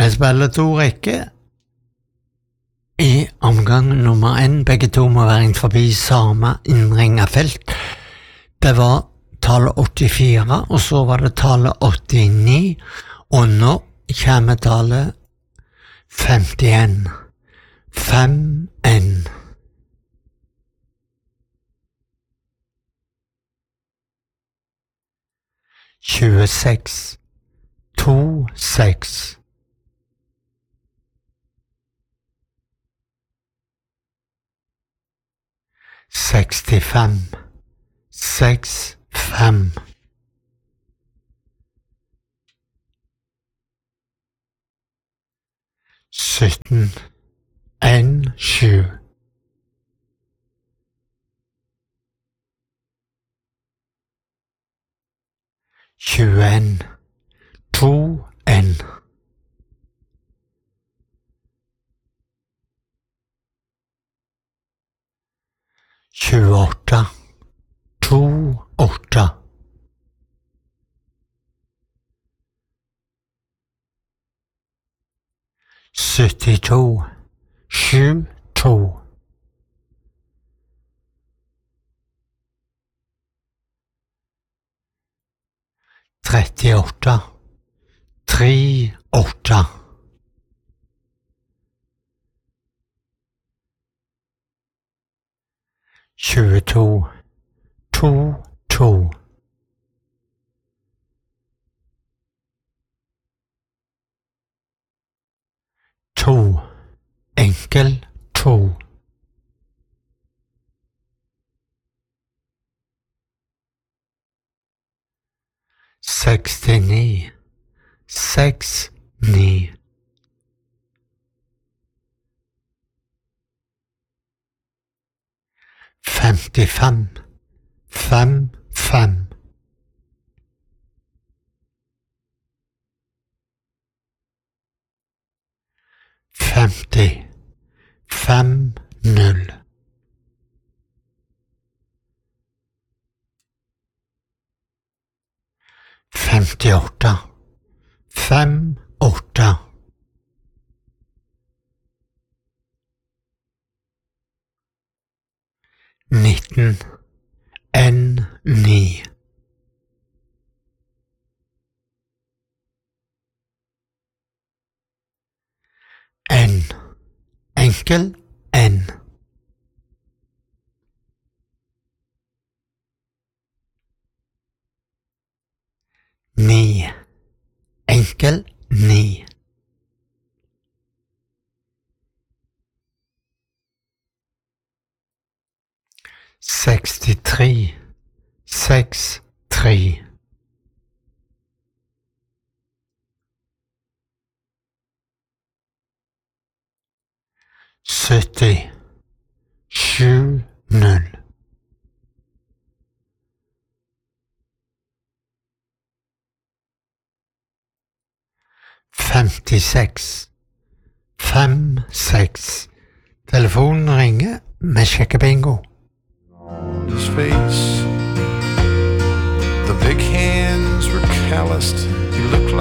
Vi spiller 2 rekker. I omgang nummer 1, begge to må være inn forbi samme innringet felt. Det var tallet 84, og så var det tallet 89, og nå kommer tallet 51. 5-1. Tjueseks, 2-6. 65, 6-5. 17, 1-7. 21, 2-1. 28, 2-8. 72, 7-2. 38, 3-8. 22, 2-2. 2, enkel 2. 69, 6-9. 55, 5-5. 50, 5-0. 58, 5-8. 19, 1-9. 1, enkel N. 9, enkel 9. 63, 6-3. 70, 7-0. 56, 5-6. Telefonen ringer, vi sjekker bingo. His face, the big hands were calloused. He looked